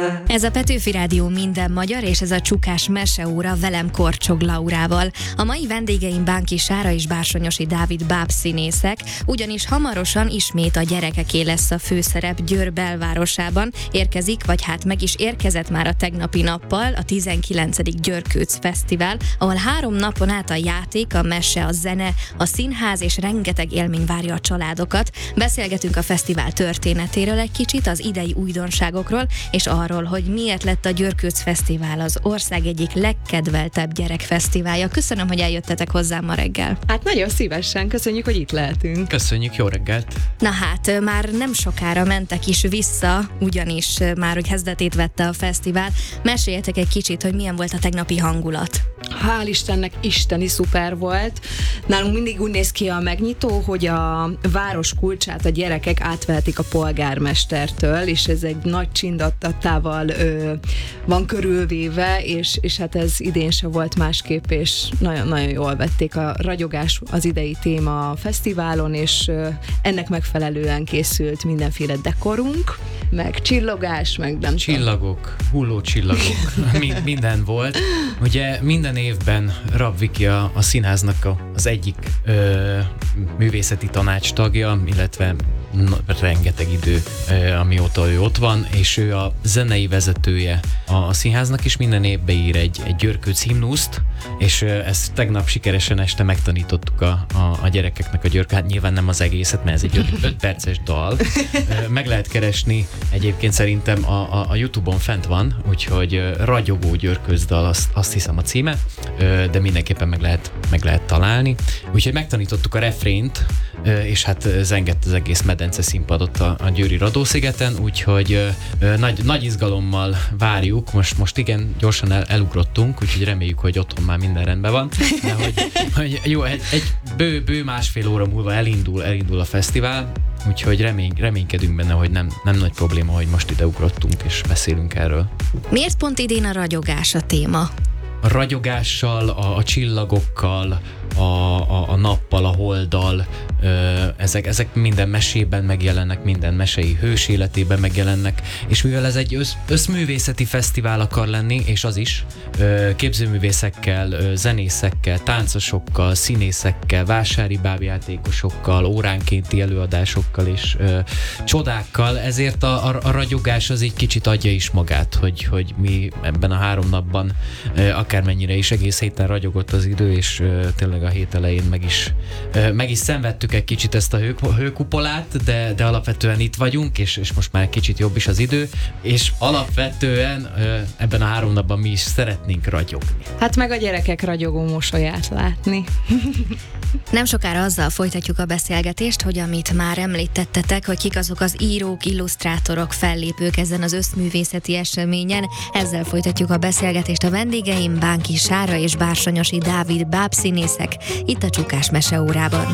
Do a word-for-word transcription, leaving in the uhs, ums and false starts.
Ez a Petőfi Rádió Minden Magyar, és ez a Csukás Meseóra velem Korcsog Laurával. A mai vendégeim Bánki Sára és Bársonyosi Dávid bábszínészek, ugyanis hamarosan ismét a gyerekeké lesz a főszerep Győr belvárosában. Érkezik, vagy hát meg is érkezett már a tegnapi nappal a tizenkilencedik Győrkőc Fesztivál, ahol három napon át a játék, a mese, a zene, a színház és rengeteg élmény várja a családokat. Beszélgetünk a fesztivál történetéről egy kicsit, az idei újdonságokról, és arról, hogy miért lett a Győrkőc Fesztivál az ország egyik legkedveltebb gyerekfesztiválja. Köszönöm, hogy eljöttetek hozzám ma reggel. Hát nagyon szívesen, köszönjük, hogy itt lehetünk. Köszönjük, jó reggelt! Na hát, már nem sokára mentek is vissza, ugyanis már, hogy kezdetét vette a fesztivál. Meséljetek egy kicsit, hogy milyen volt a tegnapi hangulat. Hál' Istennek, isteni szuper volt. Nálunk mindig úgy néz ki a megnyitó, hogy a város kulcsát a gyerekek átvehetik a polgármestertől, és ez egy nagy csindattával ö, van körülvéve, és, és hát ez idén se volt másképp, és nagyon-nagyon jól vették a ragyogás az idei téma a fesztiválon, és ö, ennek megfelelően készült mindenféle dekorunk, meg csillogás, meg nem Csillagok, hulló csillagok, Mind, minden volt. Ugye minden évben Rab Viki a, a színháznak a, az egyik ö, művészeti tanács tagja, illetve na, rengeteg idő, ö, amióta ő ott van, és ő a zenei vezetője a, a színháznak, és minden évben ír egy, egy Győrkőc himnuszt, és ö, ezt tegnap sikeresen este megtanítottuk a, a, a gyerekeknek a Győrkőc, hát nyilván nem az egészet, mert ez egy öt perces dal. Ö, meg lehet keresni, egyébként szerintem a, a, a YouTube-on fent van, úgyhogy ö, Ragyogó Győrkőc dal, azt, azt hiszem a címe, ö, de mindenképpen meg lehet, meg lehet találni. Úgyhogy megtanítottuk a refrént, ö, és hát zengett az egész medence színpadot a, a győri Radó-szigeten, úgyhogy ö, ö, nagy, nagy izgalommal várjuk. Most, most igen, gyorsan el, elugrottunk, úgyhogy reméljük, hogy otthon már minden rendben van. De hogy, hogy jó, egy, egy bő, bő másfél óra múlva elindul, elindul a fesztivál, úgyhogy remény, reménykedünk benne, hogy nem, nem nagy probléma, hogy most ide ugrottunk és beszélünk erről. Miért pont idén a ragyogás a téma? A ragyogással, a, a csillagokkal, a, a, a nappal, a holddal, ö, ezek, ezek minden mesében megjelennek, minden mesei hős életében megjelennek, és mivel ez egy össz, összművészeti fesztivál akar lenni, és az is, ö, képzőművészekkel, ö, zenészekkel, táncosokkal, színészekkel, vásári bábjátékosokkal, óránkénti előadásokkal és ö, csodákkal, ezért a, a, a ragyogás az egy kicsit adja is magát, hogy, hogy mi ebben a három napban ö, akármennyire is egész héten ragyogott az idő, és ö, tényleg a hét elején meg is, meg is szenvedtük egy kicsit ezt a hő, hőkupolát, de, de alapvetően itt vagyunk, és, és most már egy kicsit jobb is az idő, és alapvetően ebben a három napban mi is szeretnénk ragyogni. Hát meg a gyerekek ragyogó mosolyát látni. Nem sokára azzal folytatjuk a beszélgetést, hogy amit már említettetek, hogy kik azok az írók, illusztrátorok, fellépők ezen az összművészeti eseményen. Ezzel folytatjuk a beszélgetést. A vendégeim Bánki Sára és Bársonyosi Dávid bábszínészek itt a Csukás Meseórában.